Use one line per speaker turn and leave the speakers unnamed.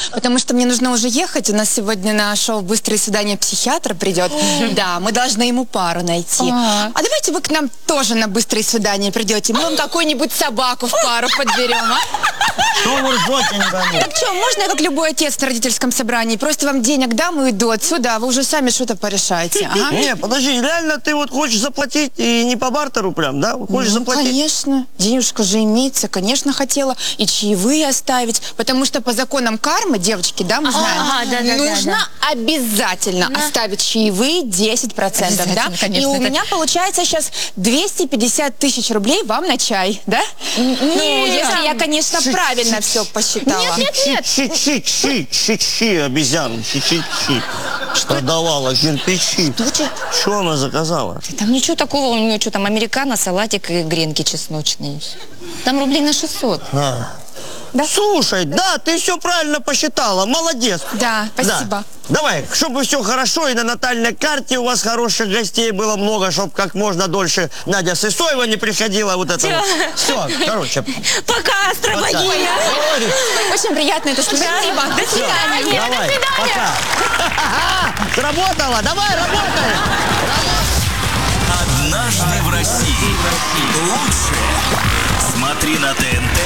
потому что мне нужно уже ехать. У нас сегодня на шоу «Быстрое свидание» психиатр придет. Да, мы должны ему пару найти. А давайте вы к нам тоже на быстрое свидание придете. Мы вам какую-нибудь собаку в пару подберем, а?
Что вы ржете, не пойму?
Так что, можно я как любой отец на родительском собрании? Просто вам денег дам и иду отсюда, а вы уже сами что-то порешаете. Ага.
Не, подожди, реально ты вот хочешь заплатить и не по бартеру прям, да? Хочешь заплатить?
Конечно. Денежка же имеется. Конечно, хотела и чаевые оставить, потому что по законам кармы, девочки, да, мы знаем, нужно обязательно оставить чаевые 10%, да?
Конечно,
и у меня получается сейчас 250 тысяч рублей вам на чай, да? Ну, если я, конечно, правильно все посчитала.
Чи-чи-чи, обезьян, чи-чи-чи. Продавала кирпичи. Что она заказала?
Там ничего такого, у нее что там, американо, салатик и гренки чесночные. Там рублей на 600.
Да?
Слушай, да, ты все правильно посчитала, молодец.
Да, спасибо.
Да. Давай, чтобы все хорошо и на натальной карте у вас хороших гостей было много, чтобы как можно дольше Надя Сысоева не приходила, вот это вот. Все, короче.
Пока, Астробогиня!
Очень приятно это слышать. Спасибо. До свидания.
Давай, пока. Сработало, давай, работай.
Однажды в России. Лучшее. Смотри на ТНТ,